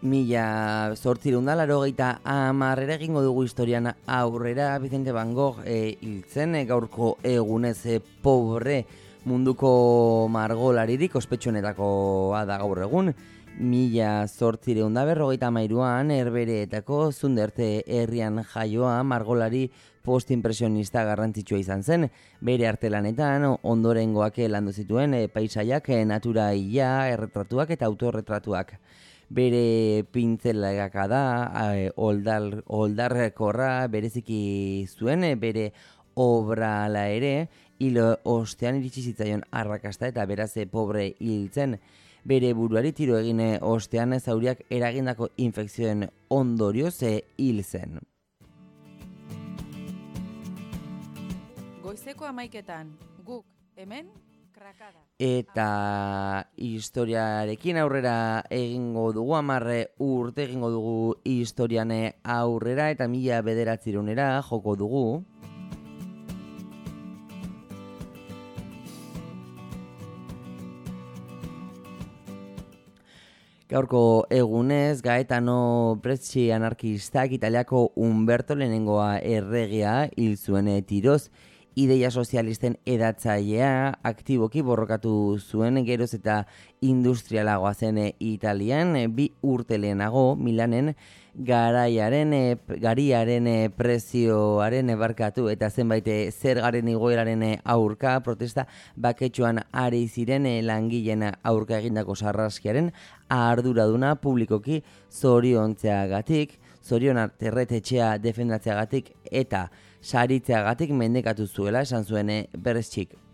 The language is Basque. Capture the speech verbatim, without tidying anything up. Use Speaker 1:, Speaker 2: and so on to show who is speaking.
Speaker 1: Mila zortzireun da laurogeita hamarrera egingo dugu historian aurrera. Vicente Van Gogh e, hiltzen e, gaurko egunez e, pobre munduko margolaririk ospetsuenetakoa da gaur egun. Mila zortzireun da berrogeita hamairuan Herbehereetako Zunderte herrian jaioa margolari postimpresionista garrantzitsua izan zen. Bere artelanetan ondorengoak landu zituen e, paisaiak, e, natura ia, erretratuak eta autorretratuak. Bere pintzelaka da, e, oldar, oldarkorra bereziki zuen, e, bere obrala ere, hil ostean iritsi zitzaion arrakasta eta beraz e, pobre hiltzen. Bere buruari tiro egin ostean zauriak eragindako infekzioen ondorioz e, hil zen.
Speaker 2: Goizeko hamaiketan, guk hemen krakada.
Speaker 1: Eta historiarekin aurrera egingo dugu, hamarre urte egingo dugu historian aurrera eta mila bederatzirunera joko dugu. Gaurko egunez, Gaetano Bresci anarkistak Italiako Umberto lehenengoa erregea hil zuen tiroz. Ideia sozialisten edatzailea aktiboki borrokatu zuen geroz eta industrialagoa zen Italian, bi urte lehenago Milanen garaiaren, gariaren prezioaren barkatu eta zenbait zergaren igoeraren aurka protesta baketsuan ari ziren langileen aurka egindako sarraskiaren arduraduna publikoki zoriontzeagatik, zorion terretetxea defendatzeagatik eta saritzeagatik mendekatu zuela esan zuen Brescik.